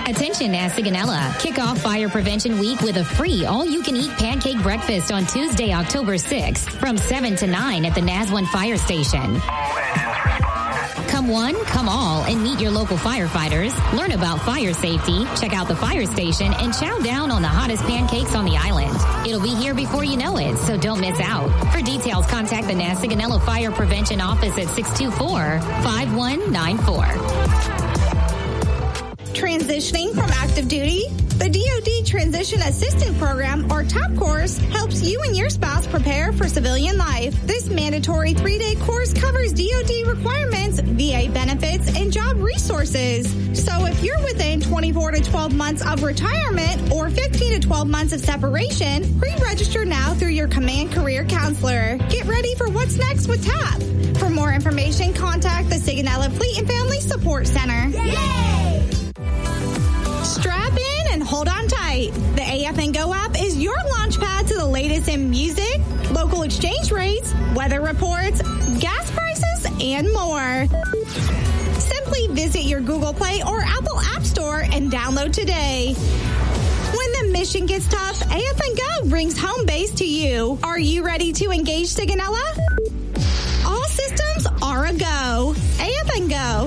Attention, Sigonella. Kick off Fire Prevention Week with a free all-you-can-eat pancake breakfast on Tuesday, October 6th from 7 to 9 at the NAS1 Fire Station. Come one, come all, and meet your local firefighters. Learn about fire safety, check out the fire station, and chow down on the hottest pancakes on the island. It'll be here before you know it, so don't miss out. For details, contact the NAS Sigonella Fire Prevention Office at 624-5194. Transitioning from active duty? The DoD Transition Assistance Program, or TAP course, helps you and your spouse prepare for civilian life. This mandatory 3-day course covers DoD requirements, VA benefits, and job resources. So if you're within 24 to 12 months of retirement or 15 to 12 months of separation, pre-register now through your Command Career Counselor. Get ready for what's next with TAP. For more information, contact the Sigonella Fleet and Family Support Center. Yay! Strap in and hold on tight. The AFN Go app is your launch pad to the latest in music, local exchange rates, weather reports, gas prices, and more. Simply visit your Google Play or Apple App Store and download today. When the mission gets tough, AFN Go brings home base to you. Are you ready to engage Sigonella? All systems are a go. AFN Go.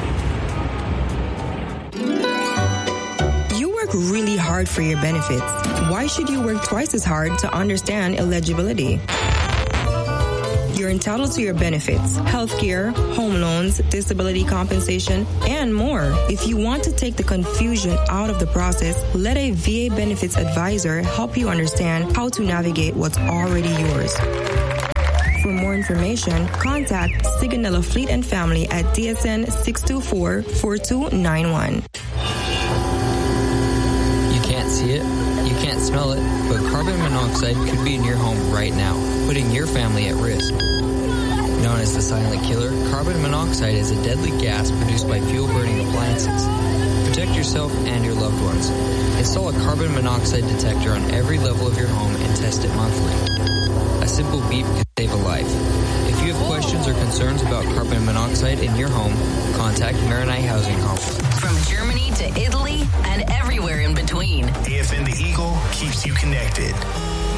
Work really hard for your benefits. Why should you work twice as hard to understand eligibility? You're entitled to your benefits, healthcare, home loans, disability compensation, and more. If you want to take the confusion out of the process, let a VA benefits advisor help you understand how to navigate what's already yours. For more information, contact Sigonella Fleet and Family at DSN 624-4291. See it, you can't smell it, but carbon monoxide could be in your home right now, putting your family at risk. Known as the silent killer, carbon monoxide is a deadly gas produced by fuel-burning appliances. Protect yourself and your loved ones. Install a carbon monoxide detector on every level of your home and test it monthly. A simple beep could save a life. If you have questions or concerns about carbon monoxide in your home, contact Maronite Housing Complex. From Germany to Italy and everywhere in between. AFN The Eagle keeps you connected.